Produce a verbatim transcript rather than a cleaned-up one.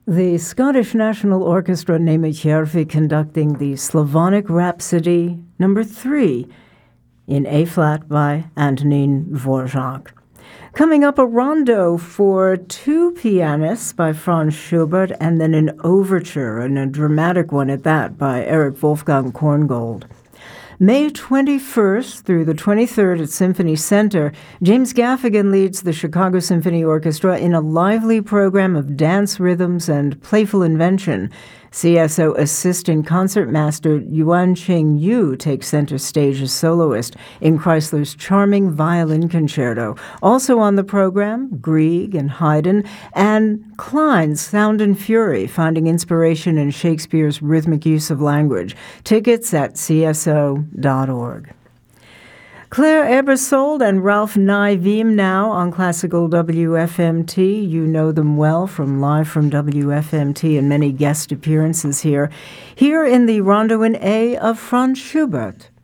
The Scottish National Orchestra Nemachervi conducting the Slavonic Rhapsody number three in A-flat by Antonin Dvorak. Coming up, a rondo for two pianists by Franz Schubert, and then an overture, and a dramatic one at that, by Erich Wolfgang Korngold. May twenty-first through the twenty-third at Symphony Center, James Gaffigan leads the Chicago Symphony Orchestra in a lively program of dance rhythms and playful invention. C S O Assistant Concertmaster Yuan Ching Yu takes center stage as soloist in Chrysler's charming violin concerto. Also on the program, Grieg and Haydn, and Klein's Sound and Fury, finding inspiration in Shakespeare's rhythmic use of language. Tickets at c s o dot org. Claire Ebersold and Ralph Naivim now on Classical W F M T. You know them well from Live from W F M T and many guest appearances here. Here in the Rondo in A of Franz Schubert.